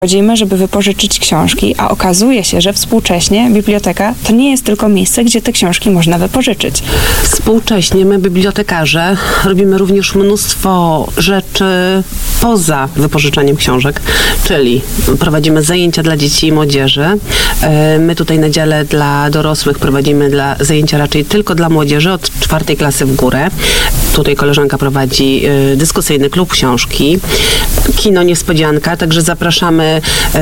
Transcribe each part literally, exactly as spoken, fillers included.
Chodzimy, żeby wypożyczyć książki, a okazuje się, że współcześnie biblioteka to nie jest tylko miejsce, gdzie te książki można wypożyczyć. Współcześnie my, bibliotekarze, robimy również mnóstwo rzeczy poza wypożyczaniem książek, czyli prowadzimy zajęcia dla dzieci i młodzieży. My tutaj na dziale dla dorosłych prowadzimy dla zajęcia raczej tylko dla młodzieży od czwartej klasy w górę. Tutaj koleżanka prowadzi dyskusyjny klub książki, kino Niespodzianka, także zapraszamy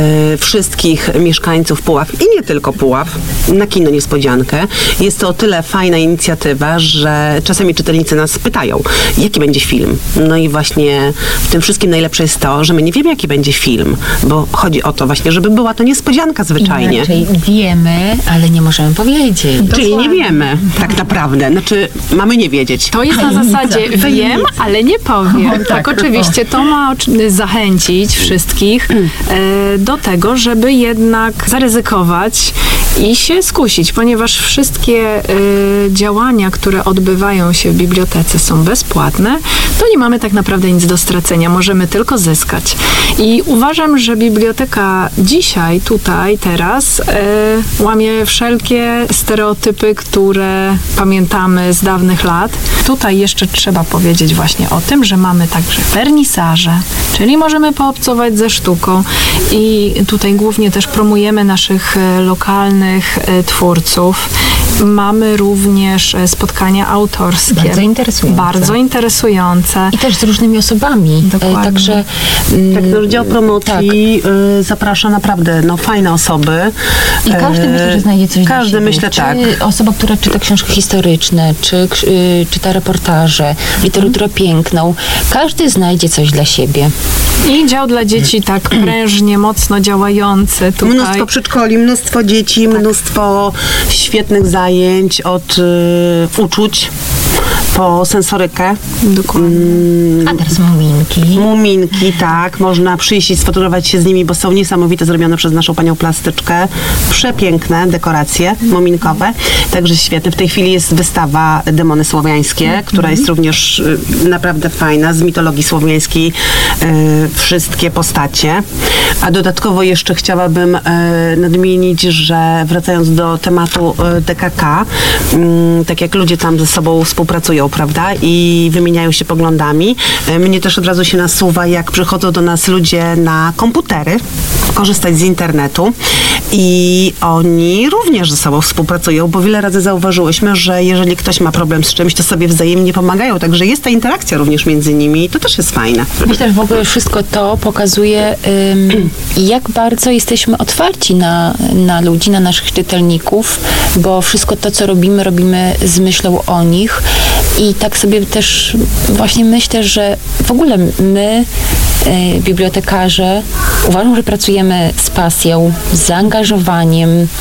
wszystkich mieszkańców Puław i nie tylko Puław na kino Niespodziankę. Jest to o tyle fajna inicjatywa, że czasami czytelnicy nas pytają, jaki będzie film. No i właśnie w tym wszystkim najlepsze jest to, że my nie wiemy, jaki będzie film, bo chodzi o to właśnie, żeby była to niespodzianka zwyczajnie. Inaczej wiemy, ale nie możemy powiedzieć. Czyli nie wiemy tak naprawdę. Znaczy mamy nie wiedzieć. To jest na zasadzie wiem, ale nie powiem. Tak, tak oczywiście to ma zachęcić wszystkich e, do tego, żeby jednak zaryzykować i się skusić, ponieważ wszystkie y, działania, które odbywają się w bibliotece są bezpłatne, to nie mamy tak naprawdę nic do stracenia, możemy tylko zyskać. I uważam, że biblioteka dzisiaj, tutaj, teraz y, łamie wszelkie stereotypy, które pamiętamy z dawnych lat. Tutaj jeszcze trzeba powiedzieć właśnie o tym, że mamy także wernisaże, czyli możemy poobcować ze sztuką i tutaj głównie też promujemy naszych lokalnych twórców. Mamy również spotkania autorskie. Bardzo interesujące. Bardzo interesujące. I też z różnymi osobami. Dokładnie. Także tak, no, dział promocji tak. y, zaprasza naprawdę no, fajne osoby. I każdy y, myślę, że znajdzie coś Każdy dla siebie. myślę, czy tak. Osoba, która czyta książki historyczne, czy y, czyta reportaże, literaturę piękną. Każdy znajdzie coś dla siebie. I dział dla dzieci tak prężnie, mocno działający tutaj. Mnóstwo przedszkoli, mnóstwo dzieci, tak. mnóstwo świetnych zajęć od y, uczuć po sensorykę. Dokładnie. Mm, A teraz muminki. Muminki, tak. Można przyjść i sfotografować się z nimi, bo są niesamowite, zrobione przez naszą panią plastyczkę. Przepiękne dekoracje muminkowe. Także świetne. W tej chwili jest wystawa Demony Słowiańskie, mm. która jest również y, naprawdę fajna. Z mitologii słowiańskiej y, wszystkie postacie. A dodatkowo jeszcze chciałabym y, nadmienić, że wracając do tematu y, D K K, y, tak jak ludzie tam ze sobą współpracują, prawda, i wymieniają się poglądami. Mnie też od razu się nasuwa, jak przychodzą do nas ludzie na komputery, korzystać z internetu i oni również ze sobą współpracują, bo wiele razy zauważyłyśmy, że jeżeli ktoś ma problem z czymś, to sobie wzajemnie pomagają, także jest ta interakcja również między nimi i to też jest fajne. Myślę, że w ogóle wszystko to pokazuje, ym, jak bardzo jesteśmy otwarci na, na ludzi, na naszych czytelników, bo wszystko to, co robimy, robimy z myślą o nich. I tak sobie też właśnie myślę, że w ogóle my, y, bibliotekarze, uważam, że pracujemy z pasją, z zaangażowaniem y,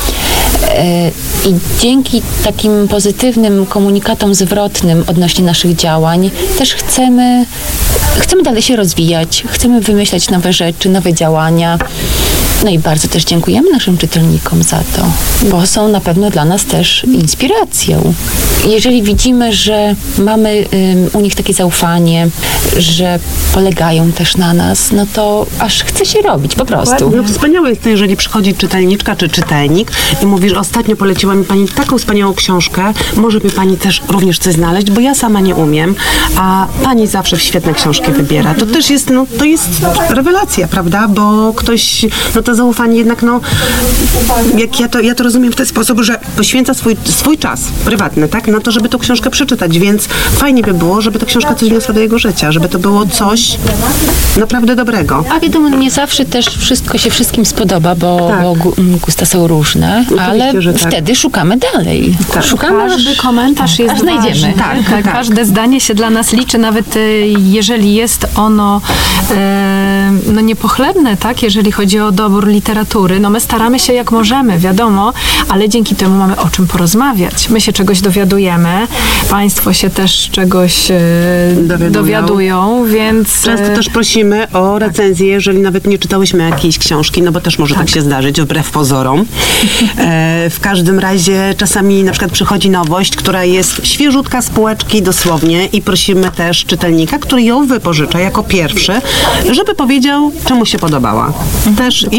i dzięki takim pozytywnym komunikatom zwrotnym odnośnie naszych działań też chcemy, chcemy dalej się rozwijać, chcemy wymyślać nowe rzeczy, nowe działania. No i bardzo też dziękujemy naszym czytelnikom za to, bo są na pewno dla nas też inspiracją. Jeżeli widzimy, że mamy ym, u nich takie zaufanie, że polegają też na nas, no to aż chce się robić po prostu. No wspaniałe jest to, jeżeli przychodzi czytelniczka czy czytelnik i mówisz, ostatnio poleciła mi pani taką wspaniałą książkę, może by pani też również coś znaleźć, bo ja sama nie umiem, a pani zawsze świetne książki wybiera. To też jest, no to jest rewelacja, prawda, bo ktoś, no to zaufanie jednak, no jak ja to, ja to rozumiem w ten sposób, że poświęca swój, swój czas prywatny, tak, na to, żeby tą książkę przeczytać, więc fajnie by było, żeby ta książka coś wniosła do jego życia, żeby to było coś naprawdę dobrego. A wiadomo, nie zawsze też wszystko się wszystkim spodoba, bo, tak. bo gusta są różne, oczywiście, ale tak. Wtedy szukamy dalej. Tak. Szukamy, Każdy komentarz tak, jest aż znajdziemy. ważny. Tak, tak, tak. Każde zdanie się dla nas liczy, nawet jeżeli jest ono e, no niepochlebne, tak, jeżeli chodzi o dobro dobór literatury. No my staramy się jak możemy, wiadomo, ale dzięki temu mamy o czym porozmawiać. My się czegoś dowiadujemy, państwo się też czegoś e, Dowiadują. dowiadują, więc... Często e, też prosimy o recenzję, jeżeli nawet nie czytałyśmy jakiejś książki, no bo też może tak, się zdarzyć, wbrew pozorom. E, w każdym razie czasami na przykład przychodzi nowość, która jest świeżutka z półeczki dosłownie i prosimy też czytelnika, który ją wypożycza jako pierwszy, żeby powiedział, czemu się podobała. Też